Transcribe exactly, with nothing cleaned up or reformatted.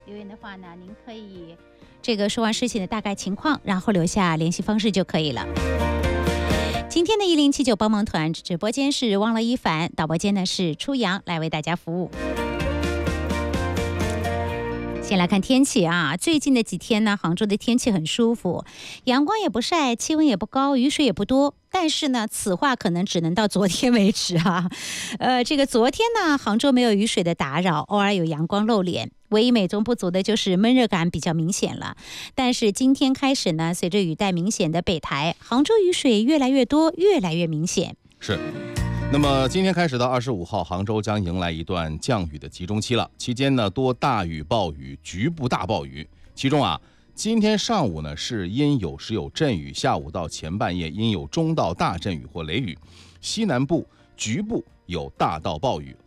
留言的话呢，您可以这个说完事情的大概情况，然后留下联系方式就可以了。今天的一零七九帮忙团直播间是汪乐一凡，导播间呢是初阳来为大家服务。先来看天气啊，最近的几天呢，杭州的天气很舒服，阳光也不晒，气温也不高，雨水也不多。但是呢，此话可能只能到昨天为止啊。呃，这个昨天呢，杭州没有雨水的打扰，偶尔有阳光露脸，唯一美中不足的就是闷热感比较明显了。但是今天开始呢，随着雨带明显的北抬，杭州雨水越来越多，越来越明显。 是。那么今天开始到二十五号，杭州将迎来一段降雨的集中期了。期间呢，多大雨、暴雨，局部大暴雨。其中啊，今天上午呢是阴有时有阵雨，下午到前半夜阴有中到大阵雨或雷雨。西南部局部有大到暴雨，